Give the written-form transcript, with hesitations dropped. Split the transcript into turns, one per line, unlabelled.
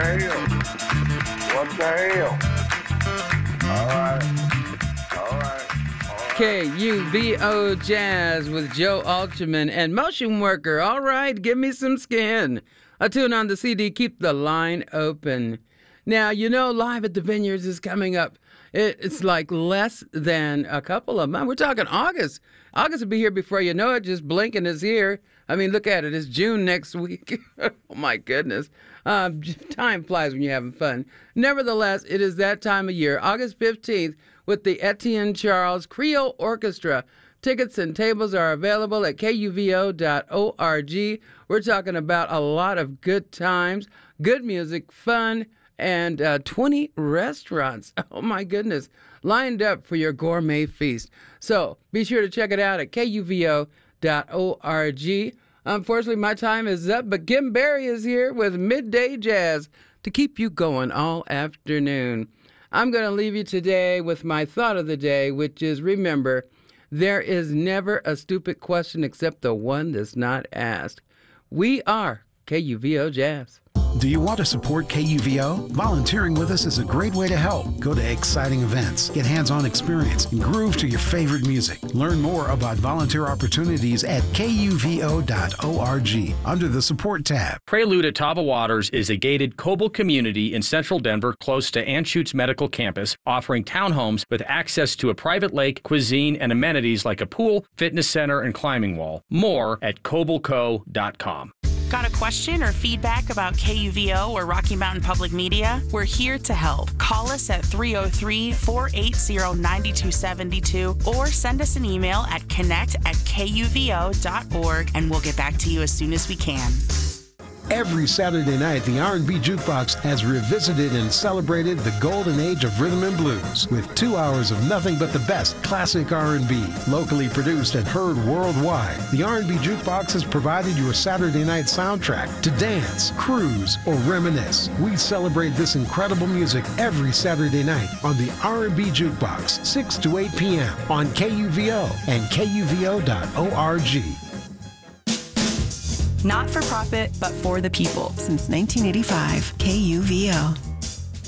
hell? What the hell? All right.
KUVO Jazz with Joe Alterman and Motion Worker. All right, give me some skin. A tune on the CD, Keep the Line Open. Now, you know, Live at the Vineyards is coming up. It's like less than a couple of months. We're talking August. August will be here before you know it. Just blinking is here. I mean, look at it. It's June next week. Oh, my goodness. Time flies when you're having fun. Nevertheless, it is that time of year, August 15th, with the Etienne Charles Creole Orchestra. Tickets and tables are available at kuvo.org. We're talking about a lot of good times, good music, fun, and 20 restaurants. Oh, my goodness. Lined up for your gourmet feast. So be sure to check it out at kuvo.org. Unfortunately, my time is up, but Kim Berry is here with Midday Jazz to keep you going all afternoon. I'm going to leave you today with my thought of the day, which is, remember, there is never a stupid question except the one that's not asked. We are KUVO Jazz.
Do you want to support KUVO? Volunteering with us is a great way to help. Go to exciting events, get hands-on experience, and groove to your favorite music. Learn more about volunteer opportunities at kuvo.org under the Support tab.
Prelude at Tava Waters is a gated Coble community in central Denver close to Anschutz Medical Campus, offering townhomes with access to a private lake, cuisine, and amenities like a pool, fitness center, and climbing wall. More at cobleco.com.
Got a question or feedback about KUVO or Rocky Mountain Public Media? We're here to help. Call us at 303-480-9272 or send us an email at connect@kuvo.org and we'll get back to you as soon as we can.
Every Saturday night, the R&B Jukebox has revisited and celebrated the golden age of rhythm and blues with 2 hours of nothing but the best classic R&B, locally produced and heard worldwide. The R&B Jukebox has provided your Saturday night soundtrack to dance, cruise, or reminisce. We celebrate this incredible music every Saturday night on the R&B Jukebox, 6 to 8 p.m. on KUVO and kuvo.org.
Not for profit, but for the people. Since 1985, KUVO.